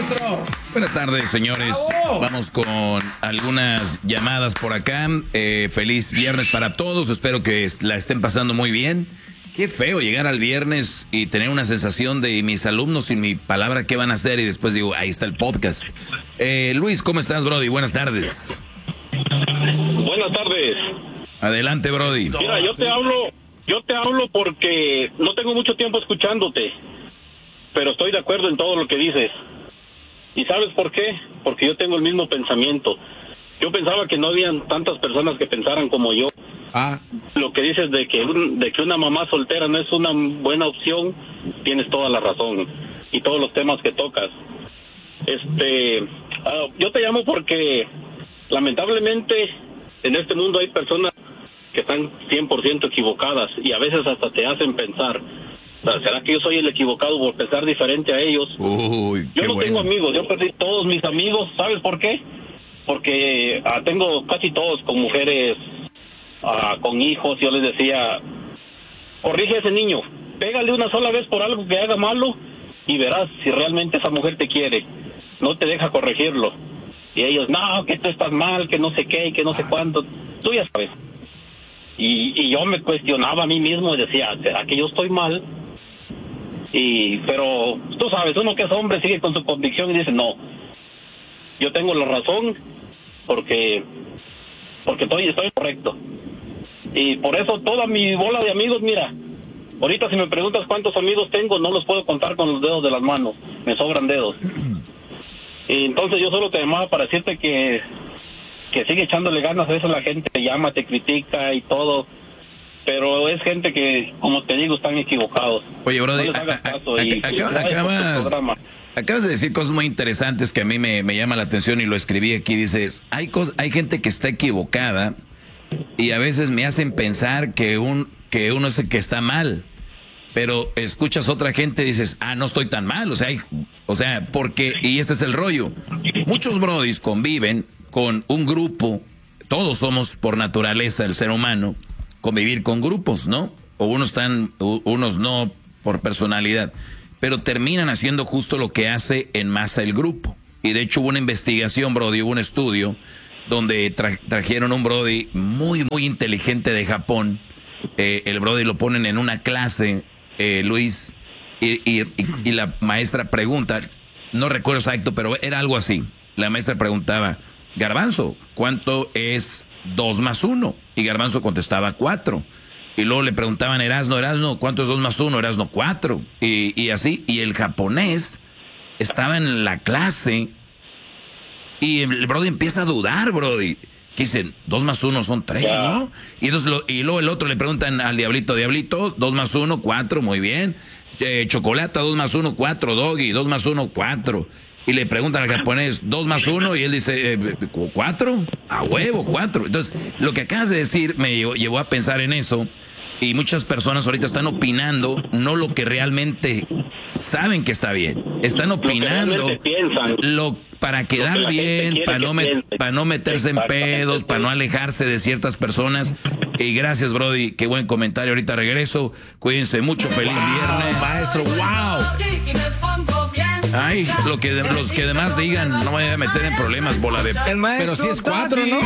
maestro! Buenas tardes, señores. ¡Bravo! Vamos con algunas llamadas por acá. Feliz viernes para todos. Espero que la estén pasando muy bien. Qué feo llegar al viernes y tener una sensación de mis alumnos sin mi palabra, ¿qué van a hacer? Y después digo, ahí está el podcast. Luis, ¿cómo estás, Brody? Buenas tardes. Buenas tardes. Adelante, Brody. Mira, yo te hablo porque no tengo mucho tiempo escuchándote, pero estoy de acuerdo en todo lo que dices. ¿Y sabes por qué? Porque yo tengo el mismo pensamiento. Yo pensaba que no habían tantas personas que pensaran como yo. Lo que dices de que una mamá soltera no es una buena opción, tienes toda la razón. Y todos los temas que tocas. Yo te llamo porque lamentablemente en este mundo hay personas que están 100% equivocadas y a veces hasta te hacen pensar, o sea, ¿será que yo soy el equivocado por pensar diferente a ellos? Uy, yo no bueno. tengo amigos, yo perdí todos mis amigos. ¿Sabes por qué? Porque tengo casi todos con mujeres, con hijos. Yo les decía, corrige a ese niño, pégale una sola vez por algo que haga malo y verás si realmente esa mujer te quiere. No te deja corregirlo. Y ellos, no, que tú estás mal, que no sé qué, y que no sé cuánto. Tú ya sabes. Y yo me cuestionaba a mí mismo y decía, ¿será que yo estoy mal? Pero tú sabes, uno que es hombre sigue con su convicción y dice, no, yo tengo la razón porque estoy correcto. Y por eso toda mi bola de amigos, mira, ahorita si me preguntas cuántos amigos tengo, no los puedo contar con los dedos de las manos, me sobran dedos. Y entonces yo solo te llamaba para decirte que sigue echándole ganas. A veces la gente te llama, te critica y todo, pero es gente que, como te digo, están equivocados. Oye, Brody, no les hagas caso y acabas de decir cosas muy interesantes que a mí me llama la atención y lo escribí aquí. Dices, hay gente que está equivocada y a veces me hacen pensar que uno es el que está mal. Pero escuchas a otra gente y dices, no estoy tan mal. O sea, porque, y este es el rollo. Muchos brodis conviven con un grupo. Todos somos por naturaleza, el ser humano, convivir con grupos, ¿no? O unos no por personalidad. Pero terminan haciendo justo lo que hace en masa el grupo. Y de hecho hubo una investigación, brody, hubo un estudio donde trajeron un brody muy, muy inteligente de Japón. El brody lo ponen en una clase, Luis, y la maestra pregunta, no recuerdo exacto, pero era algo así. La maestra preguntaba, Garbanzo, ¿cuánto es 2 más 1? Y Garbanzo contestaba 4. Y luego le preguntaban, Erasno, ¿cuánto es 2 más 1? Erasno, 4. Y así, y el japonés estaba en la clase y el brody empieza a dudar, brody. Que dicen, 2 más 1 son 3, ¿no? Y, entonces y luego el otro le preguntan al diablito, 2 más 1, 4, muy bien. Chocolata, 2 más 1, 4, Doggy, 2 más 1, 4. Y le preguntan al japonés, 2 más 1, y él dice, 4, a huevo, 4. Entonces, lo que acabas de decir me llevó a pensar en eso. Y muchas personas ahorita están opinando, no lo que realmente saben que está bien. Están opinando para quedar bien, para no meterse en pedos, para no alejarse de ciertas personas. Y gracias, Brody, qué buen comentario. Ahorita regreso. Cuídense mucho, feliz viernes. Maestro, wow. Ay, los que demás digan, no me voy a meter en problemas, bola de... Pero si es 4, ¿no?